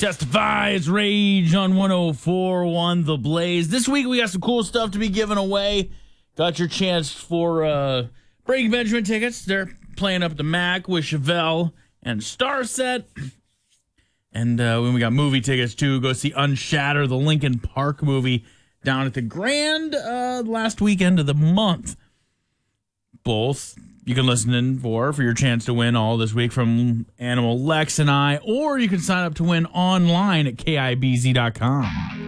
Testify, it's Rage on 104.1 The Blaze. This week we got some cool stuff to be giving away. Got your chance for Breaking Benjamin tickets. They're playing up at the Mac with Chevelle and Starset. And when we got movie tickets too, go see Unshatter, the Linkin Park movie, down at the Grand last weekend of the month. Both you can listen in for your chance to win all this week from Animal Lex and I, or you can sign up to win online at KIBZ.com.